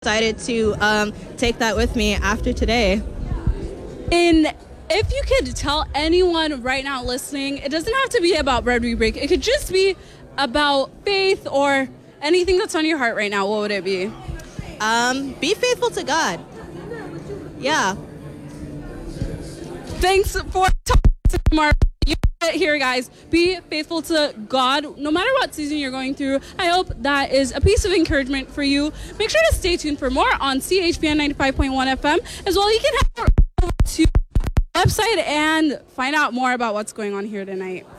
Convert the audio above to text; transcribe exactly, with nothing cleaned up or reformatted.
Decided to um, take that with me after today. And if you could tell anyone right now listening, it doesn't have to be about Bread We Break. It could just be about faith or anything that's on your heart right now. What would it be? Um, be faithful to God. Yeah. Thanks for talking to me, Mark. You heard it here, guys. Be faithful to God no matter what season you're going through. I hope that is a piece of encouragement for you. Make sure to stay tuned for more on C H P N ninety-five point one F M. As well, you can head over to the website and find out more about what's going on here tonight.